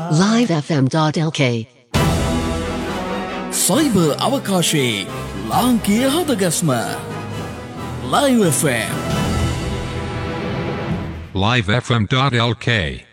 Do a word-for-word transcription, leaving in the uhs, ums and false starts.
live f m dot l k cyber අවකාශයේ ලාංකීය හදගස්ම Live F M live f m dot l k